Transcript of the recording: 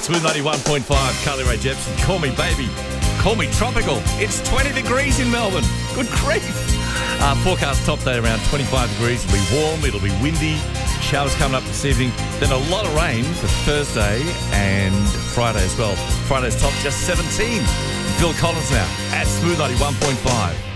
Smooth 91.5, Carly Rae Jepsen. Call me baby. Call me tropical. It's 20 degrees in Melbourne. Good grief. Forecast top day around 25 degrees. It'll be warm. It'll be windy. Showers coming up this evening. Then a lot of rain for Thursday and Friday as well. Friday's top just 17. Phil Collins now at Smooth 91.5.